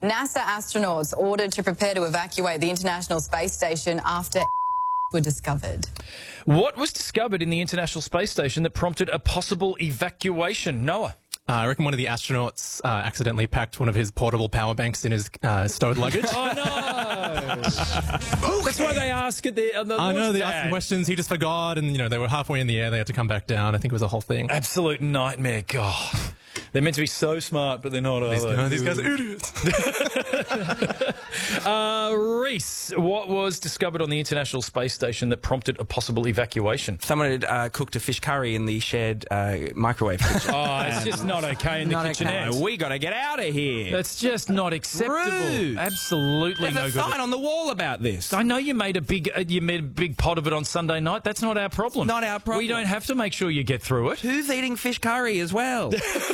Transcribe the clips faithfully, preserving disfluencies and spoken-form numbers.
NASA astronauts ordered to prepare to evacuate the International Space Station after were discovered. What was discovered in the International Space Station that prompted a possible evacuation? Noah? Uh, I reckon one of the astronauts uh, accidentally packed one of his portable power banks in his uh, stowed luggage. Oh, no! That's why they ask at the, on the I know, they launch asked pad. questions, he just forgot, and, you know, they were halfway in the air, they had to come back down. I think it was a whole thing. Absolute nightmare. God. They're meant to be so smart, but they're not, are These, they? no, these guys are idiots. uh, Reese, what was discovered on the International Space Station that prompted a possible evacuation? Someone had uh, cooked a fish curry in the shared uh, microwave kitchen. Oh, it's just not okay in the Not kitchenette. okay. We got to get out of here. That's just not acceptable. Rude. Absolutely There's no a good. sign on the wall about this. I know you made a big uh, you made a big pot of it on Sunday night. That's not our problem. Not our problem. We don't have to make sure you get through it. Who's eating fish curry as well?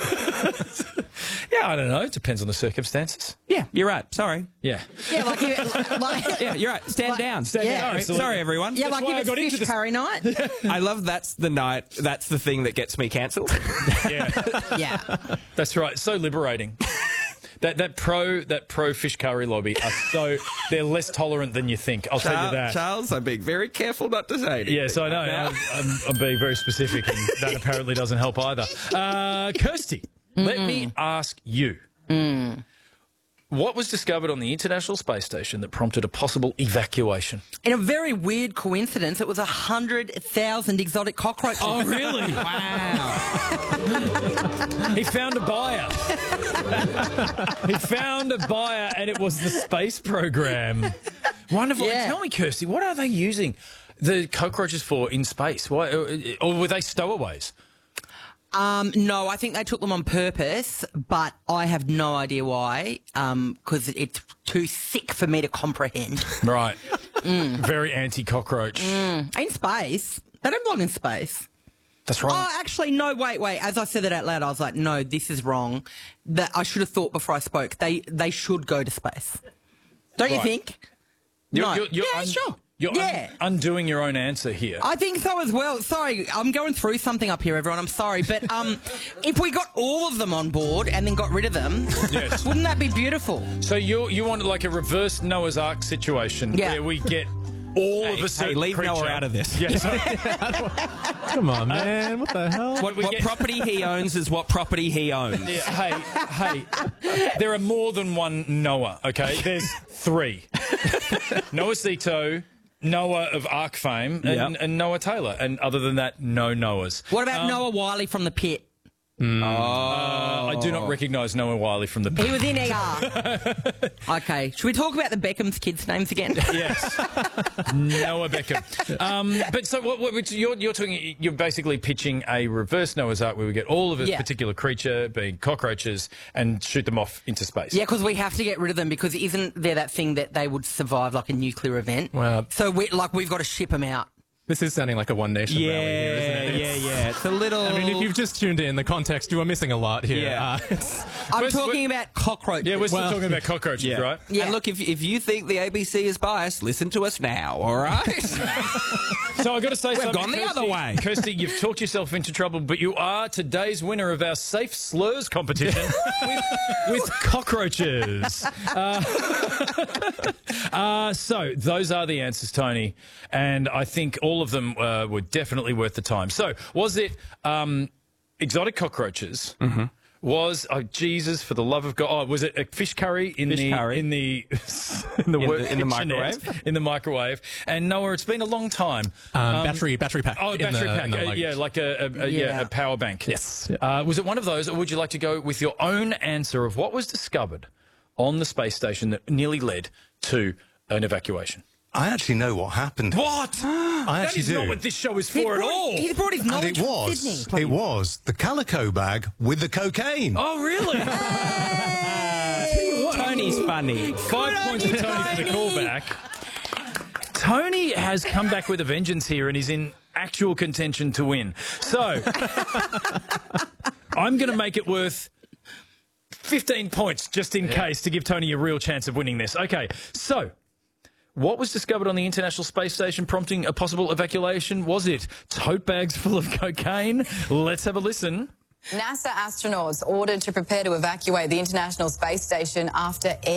Yeah, I don't know. It depends on the circumstances. Yeah, you're right. Sorry. Yeah. Yeah, like, you, like Yeah, you're right. Stand Like- down. Stand Yeah. down, Sorry, absolutely. Sorry, everyone. yeah, like why I if got it's into fish this- curry night. I love that's the night. That's the thing that gets me cancelled. Yeah. Yeah. That's right. So liberating. That that pro that pro fish curry lobby are so they're less tolerant than you think. I'll tell you that. Charles, I'm being very careful not to say anything. Yes, I know. I'm, I'm, I'm being very specific, and that apparently doesn't help either. Uh, Kirsty, mm-mm. let me ask you. Mm. What was discovered on the International Space Station that prompted a possible evacuation? In a very weird coincidence, it was a hundred thousand exotic cockroaches. Oh, really? Wow. He found a buyer. He found a buyer, and it was the space program. Wonderful. Yeah. Tell me, Kirsty, what are they using the cockroaches for in space? Why, or were they stowaways? Um, no, I think they took them on purpose, but I have no idea why, because it's too sick for me to comprehend. Right. Mm. Very anti-cockroach. Mm. In space. They don't belong in space. That's right. Oh, actually, no, wait, wait. As I said that out loud, I was like, no, this is wrong. That I should have thought before I spoke. They they should go to space. Don't Right. you think? You're, no. you're, you're yeah, un- sure. You're yeah. un- undoing your own answer here. I think so as well. Sorry, I'm going through something up here, everyone. I'm sorry. But um, if we got all of them on board and then got rid of them, Yes. wouldn't that be beautiful? So you you want like a reverse Noah's Ark situation Yeah. where we get all Hey, of a hey, certain leave creature. Noah out of this. Yeah, sorry. Come on, man. What the hell? What, We what get- property he owns is what property he owns. Yeah, hey, hey, there are more than one Noah, okay? There's three. Noah Cito, Noah of Ark fame, and, Yep. and Noah Taylor. And other than that, no Noahs. What about Noah Wiley from The Pit? Uh, I do not recognise Noah Wiley from the... He was in E R. Okay, should we talk about the Beckham's kids' names again? Yes, Noah Beckham. Um, but so what, what, you're, you're talking, you're basically pitching a reverse Noah's Ark where we get all of a Yeah. particular creature, being cockroaches, and shoot them off into space. Yeah, because we have to get rid of them because isn't there that thing that they would survive like a nuclear event? Well- so we like we've got to ship them out. This is sounding like a One Nation Yeah, rally here, isn't it? yeah, It's- yeah. It's a little. I mean, if you've just tuned in, the context, you are missing a lot here. Yeah. Uh, it's- I'm We're- talking about cockroaches. Yeah, we're still Well- talking about cockroaches, Yeah. right? Yeah. And look, if if you think the A B C is biased, listen to us now. All right. So I've got to say something. gone the Kirsty, other way. Kirsty, you've talked yourself into trouble, but you are today's winner of our Safe Slurs competition with, with cockroaches. Uh, uh, so those are the answers, Tony, and I think all of them uh, were definitely worth the time. So was it um, exotic cockroaches? Mm-hmm. Was oh Jesus for the love of God? Oh, was it a fish curry in Fish the curry. in the in the, In work the- in the kitchenette, microwave? in the microwave? And Noah, it's been a long time. um, battery, battery pack. Oh, in battery the- pack. in the uh, luggage. yeah, like a, a, a yeah. Yeah. a power bank. Yes. Uh, was it one of those, or would you like to go with your own answer of what was discovered on the space station that nearly led to an evacuation? I actually know what happened. What? I That actually is do. not what this show is He for at brought- all. He brought his and knowledge it from was, Sydney. it was the calico bag with the cocaine. Oh, really? Tony's funny. Five points for Tony for the callback. Tony has come back with a vengeance here and is in actual contention to win. So, I'm going to make it worth fifteen points just in case to give Tony a real chance of winning this. Okay, so what was discovered on the International Space Station prompting a possible evacuation? Was it tote bags full of cocaine? Let's have a listen. NASA astronauts ordered to prepare to evacuate the International Space Station after